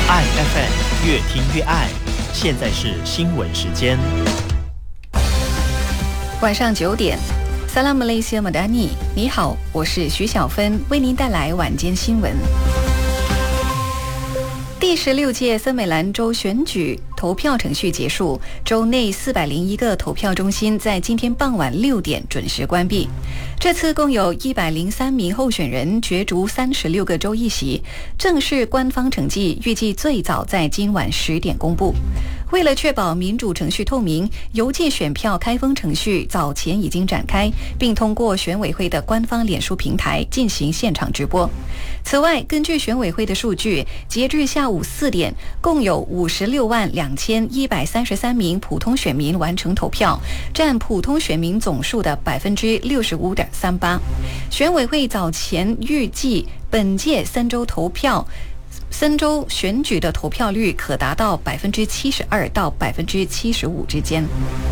爱 FM 越听越爱，现在是新闻时间。 晚上9点 Salam Malaysia Madani， 你好，我是徐小芬，为您带来晚间新闻。第16届森美兰州选举投票程序结束，州内401个投票中心在今天傍晚6点准时关闭。这次共有103名候选人角逐36个州议席，正式官方成绩预计最早在今晚10点公布。为了确保民主程序透明，邮寄选票开封程序早前已经展开，并通过选委会的官方脸书平台进行现场直播。此外，根据选委会的数据，截至下午4点，共有562133名普通选民完成投票，占普通选民总数的65.38%。选委会早前预计本届森州选举的投票率可达到72%到75%之间。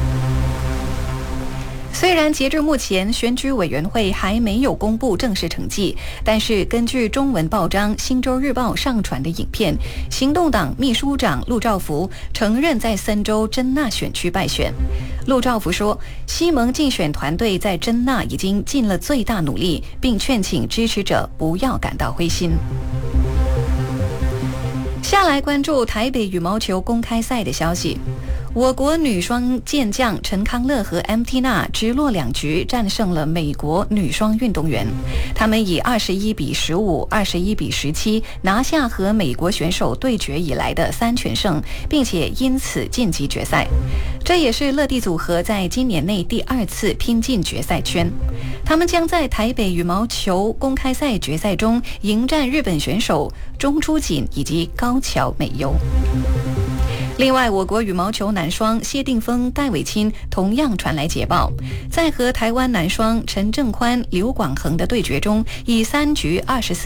虽然截至目前选举委员会还没有公布正式成绩，但是根据中文报章《新洲日报》上传的影片，行动党秘书长陆兆福承认在森州真纳选区败选。陆兆福说，西蒙竞选团队在真纳已经尽了最大努力，并劝请支持者不要感到灰心。下来关注台北羽毛球公开赛的消息。我国女双健将陈康乐和 MT 娜直落2局战胜了美国女双运动员，他们以21-15、21-17拿下和美国选手对决以来的3全胜，并且因此晋级决赛。这也是乐蒂组合在今年内第2次拼进决赛圈。他们将在台北羽毛球公开赛决赛中迎战日本选手中出锦以及高桥美优。另外，我国羽毛球男双谢定峰、戴伟钦同样传来捷报，在和台湾男双陈正宽、刘广恒的对决中，以3局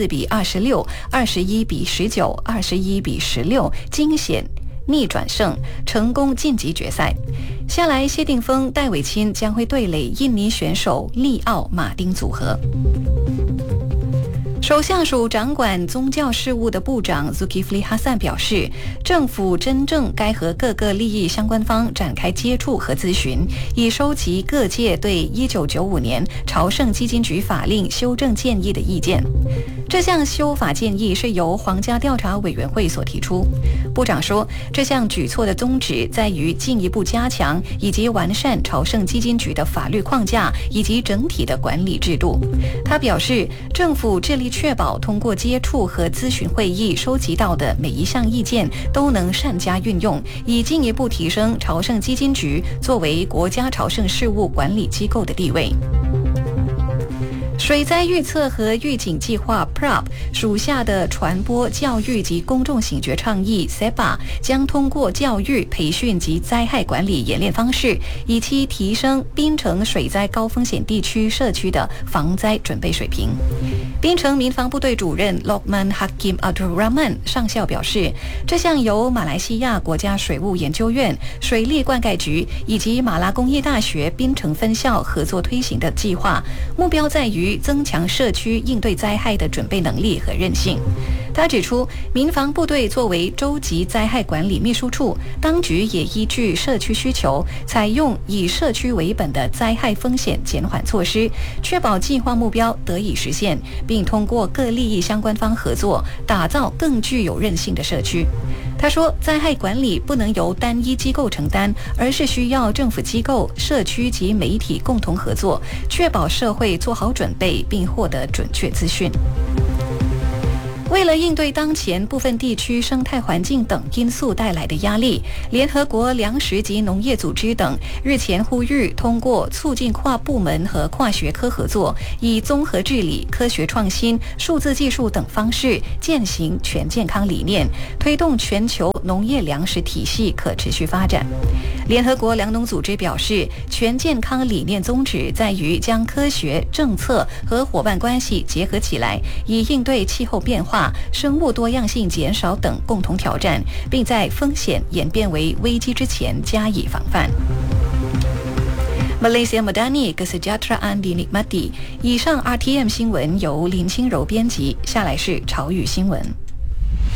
24-26、21-19、21-16惊险逆转胜，成功晋级决赛。下来，谢定峰、戴伟钦将会对垒印尼选手利奥马丁组合。首相署掌管宗教事务的部长 Zulkifli Hasan 表示，政府真正该和各个利益相关方展开接触和咨询，以收集各界对1995年朝圣基金局法令修正建议的意见。这项修法建议是由皇家调查委员会所提出。部长说，这项举措的宗旨在于进一步加强以及完善朝圣基金局的法律框架以及整体的管理制度。他表示，政府致力确保通过接触和咨询会议收集到的每一项意见都能善加运用，以进一步提升朝圣基金局作为国家朝圣事务管理机构的地位。水灾预测和预警计划 PROP 属下的传播教育及公众醒觉倡议 SEPA 将通过教育、培训及灾害管理演练方式，以期提升槟城水灾高风险地区社区的防灾准备水平。槟城民防部队主任 Lokman Hakim Abdul Rahman 上校表示，这项由马来西亚国家水务研究院、水利灌溉局以及马拉工业大学槟城分校合作推行的计划，目标在于增强社区应对灾害的准备能力和韧性。他指出，民防部队作为州级灾害管理秘书处，当局也依据社区需求，采用以社区为本的灾害风险减缓措施，确保计划目标得以实现，并通过各利益相关方合作，打造更具有韧性的社区。他说，灾害管理不能由单一机构承担，而是需要政府机构、社区及媒体共同合作，确保社会做好准备并获得准确资讯。为了应对当前部分地区生态环境等因素带来的压力，联合国粮食及农业组织等日前呼吁通过促进跨部门和跨学科合作，以综合治理、科学创新、数字技术等方式践行全健康理念，推动全球农业粮食体系可持续发展。联合国粮农组织表示，全健康理念宗旨在于将科学、政策和伙伴关系结合起来，以应对气候变化、生物多样性减少等共同挑战，并在风险演变为危机之前加以防范。Malaysia Madani Kesejahteraan dinikmati。以上 RTM 新闻由林清柔编辑，下来是潮语新闻。